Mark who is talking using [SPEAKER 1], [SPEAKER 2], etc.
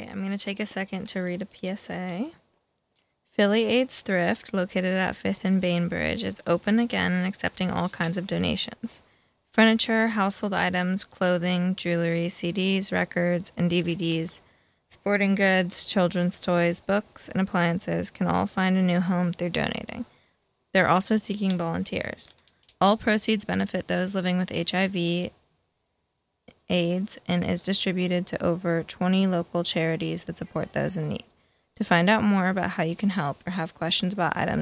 [SPEAKER 1] right, I'm going to take a second to read a PSA. Philly AIDS Thrift, located at 5th and Bainbridge, is open again and accepting all kinds of donations. Furniture, household items, clothing, jewelry, CDs, records, and DVDs, sporting goods, children's toys, books, and appliances can all find a new home through donating. They're also seeking volunteers. All proceeds benefit those living with HIV, AIDS, and is distributed to over 20 local charities that support those in need. To find out more about how you can help or have questions about items